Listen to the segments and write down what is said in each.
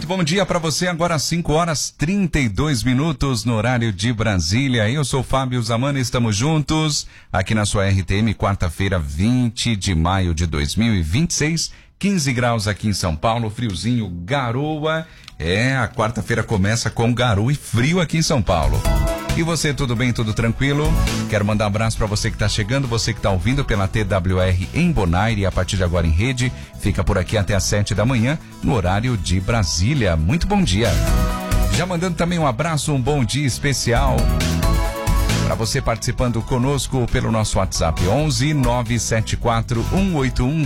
bom dia para você. Agora 5h32 no horário de Brasília. Eu sou Fábio Zamana, estamos juntos aqui na sua RTM, quarta-feira, 20 de maio de 2026. 15 graus aqui em São Paulo, friozinho, garoa. A quarta-feira começa com garoa e frio aqui em São Paulo. E você, tudo bem, tudo tranquilo? Quero mandar um abraço para você que está chegando, você que está ouvindo pela TWR em Bonaire e a partir de agora em rede. Fica por aqui até às 7 da manhã, no horário de Brasília. Muito bom dia. Já mandando também um abraço, um bom dia especial para você participando conosco pelo nosso WhatsApp 11 974 181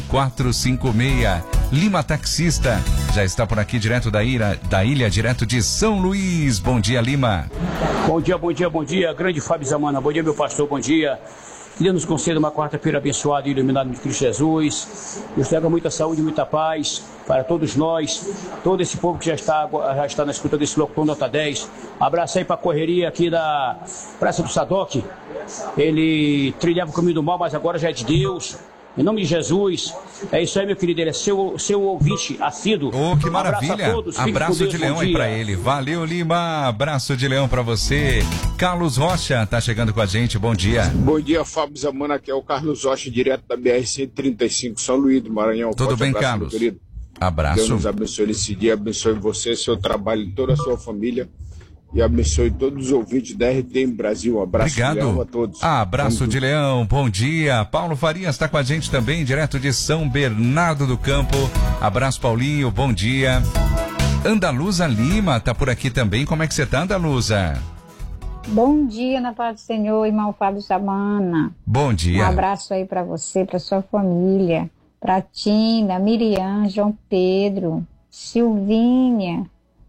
456. Lima Taxista já está por aqui direto da ilha, direto de São Luís. Bom dia, Lima. Bom dia, grande Fábio Zamana. Bom dia, meu pastor, bom dia. Que Deus nos conceda uma quarta-feira abençoada e iluminada de Cristo Jesus. Nos traga muita saúde e muita paz para todos nós, todo esse povo que já está na escuta desse locutor Nota 10. Abraço aí para a correria aqui da Praça do Sadoc. Ele trilhava o caminho do mal, mas agora já é de Deus. Em nome de Jesus, é isso aí, meu querido, ele é seu ouvinte assíduo. Oh, que maravilha. Abraço a todos. Abraço de leão aí pra ele. Valeu, Lima. Abraço de leão pra você. Carlos Rocha tá chegando com a gente, bom dia. Bom dia, Fábio Zamana, aqui é o Carlos Rocha, direto da BR-135, São Luís do Maranhão. Tudo bem, abraço, Carlos? Meu querido. Abraço. Deus nos abençoe esse dia, abençoe você, seu trabalho, toda a sua família. E abençoe todos os ouvintes da RTM Brasil. Um abraço Obrigado. de leão a todos. Abraço de leão, bom dia. Paulo Farias está com a gente também, direto de São Bernardo do Campo. Abraço, Paulinho, bom dia. Andaluza Lima está por aqui também. Como é que você está, Andaluza? Bom dia, na paz do Senhor, irmão Fábio Zamana. Bom dia. Um abraço aí para você, para sua família, para Tina, Miriam, João Pedro, Silvinha.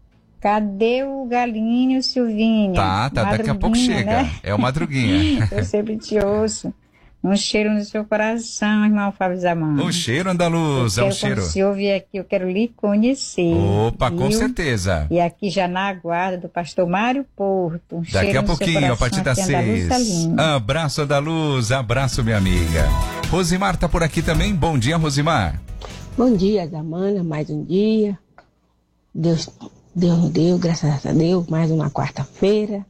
Cadê o galinho, Silvinha? Tá, daqui a pouco chega. Né? É o Madruguinha. Eu sempre te ouço. Um cheiro no seu coração, irmão Fábio Zamana. O cheiro, Andaluza, o cheiro. Quando o senhor vier aqui, eu quero lhe conhecer. Opa, viu? Com certeza. E aqui já na guarda do pastor Mário Porto. Daqui a pouquinho, a partir das 6. Abraço, Andaluza, abraço, minha amiga. Rosimar tá por aqui também. Bom dia, Rosimar. Bom dia, Zamana, mais um dia. Deus nos deu, graças a Deus, mais uma quarta-feira.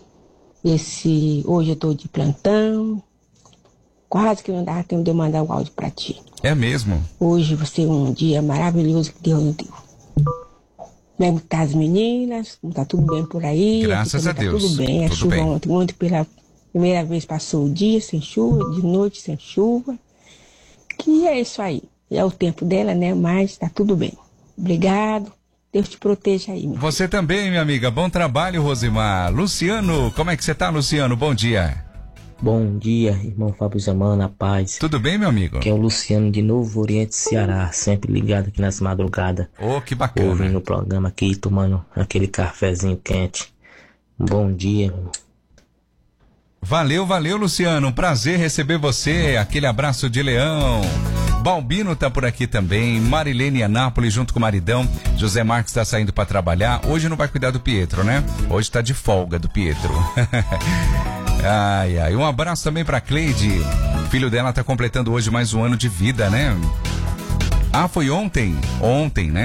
Hoje eu estou de plantão. Quase que não dava tempo de eu mandar o áudio para ti. É mesmo? Hoje vai ser um dia maravilhoso que Deus nos deu. Como tá as meninas? Tá tudo bem por aí? Graças a Deus. Tudo bem. A chuva ontem pela primeira vez passou o dia sem chuva, de noite sem chuva. Que é isso aí. É o tempo dela, né? Mas tá tudo bem. Obrigado. Deus te proteja aí. Você também, minha amiga. Bom trabalho, Rosimar. Luciano, como é que você tá, Luciano? Bom dia. Bom dia, irmão Fábio Zamana, paz. Tudo bem, meu amigo? Aqui é o Luciano de Novo Oriente, Ceará, sempre ligado aqui nas madrugadas. Oh, que bacana. Ouvindo o programa aqui, tomando aquele cafezinho quente. Bom dia. Valeu, Luciano. Um prazer receber você. Aquele abraço de leão. Balbino tá por aqui também, Marilene Anápolis junto com o maridão, José Marques tá saindo para trabalhar, hoje não vai cuidar do Pietro, né? Hoje tá de folga do Pietro. Ai, um abraço também pra Cleide, o filho dela tá completando hoje mais um ano de vida, né? Ah, foi ontem, né?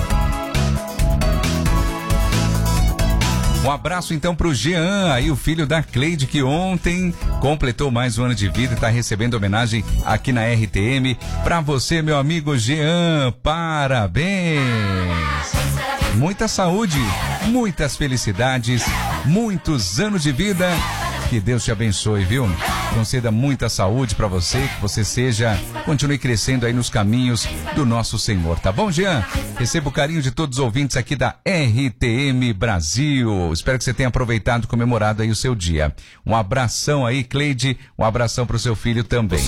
Um abraço então pro Jean, aí o filho da Cleide, que ontem completou mais um ano de vida e tá recebendo homenagem aqui na RTM. Pra você, meu amigo Jean, parabéns! Muita saúde, muitas felicidades, muitos anos de vida. Que Deus te abençoe, viu? Conceda muita saúde pra você, que você continue crescendo aí nos caminhos do nosso Senhor, tá bom, Jean? Receba o carinho de todos os ouvintes aqui da RTM Brasil. Espero que você tenha aproveitado e comemorado aí o seu dia. Um abração aí, Cleide, um abração pro seu filho também.